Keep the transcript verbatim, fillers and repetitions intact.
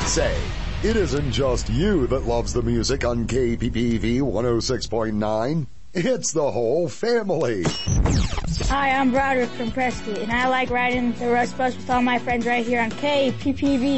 Say, it isn't just you that loves the music on K P P V one oh six point nine. It's the whole family. Hi, I'm Broderick from Prescott, and I like riding the Rust Bus with all my friends right here on K P P V